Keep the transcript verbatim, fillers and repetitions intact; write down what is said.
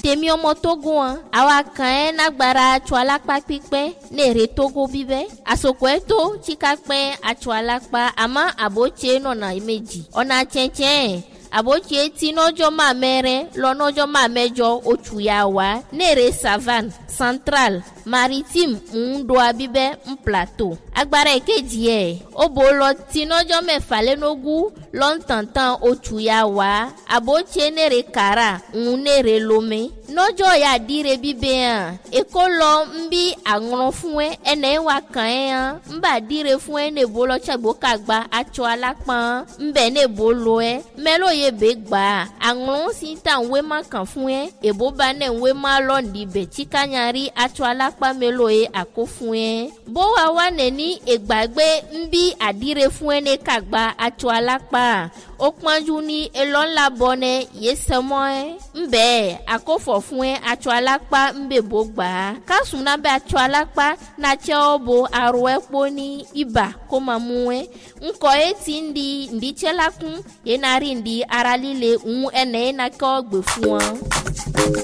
tèmi ọmọ Togo an àwa kan ẹ nagbara atsọ alakpa pípẹ́ ní èrè Togo bíbẹ́ àsopọ̀ ẹ tó tsika pẹ́ atsọ alakpa àmọ́ àbótse nọ̀nà méjì ọ̀nà tsẹ̀tsẹ̀ àbótse tí nọ́jọ́ máa mẹ́rẹ́ lọ nọ́jọ́ máa mẹ́jọ oṣù yà wá ní èrè savane central maritime ń do abíbẹ́ ń plateau agbára èkejì ẹ̀ ó bò lọ tí nọ́jọ́ mẹ́fà lẹ́nogún lọ́ntàntàn oṣù yà wá àbótse ní èrè kàrà ń ní èrè lomé nọ́jọ́ yà dire bíbẹ́ hàn èkó lọ ń bí àrùn fún ẹ ẹnẹ́ wà kàn ẹ́ hàn ń bà dire fún ẹ nèbó lọ tsẹ̀gbó kàgbà atsọ alápọ̀n ń bẹ̀ nèbó lọ ẹ mẹ́lò yẹ bẹ́ gbà àrùn sí ta ń wé má kàn fún ẹ èbó bá nẹ̀ ń wé má lọ́ọ̀dì bẹ̀ tsikanyari atsọ alápá mẹ́lò yẹ àkó fún ẹ bó wa wà nẹ̀ ní ìgbàgbé ń bí àdire fún ẹ ní kàgbà atsọ alápá ó pọ́njú ní elọ́ńlá bọ́nẹ yé sẹ́mọ́ ẹ ń bẹ́ẹ̀ àkófọ̀ fún ẹ atsọ alápá ń bẹ̀ bó gbà á kásùn náà bẹ atsọ alápá nàtsẹ́ ọ bo arọ ẹ kpó ní ibà kó máa mú ẹ ńkọ ẹ ti ń di ǹdítsẹ́ la kún yẹn náà rí ǹdí ara líle ń ẹnẹ́ yẹn náà kọ́ gbè fún ọ.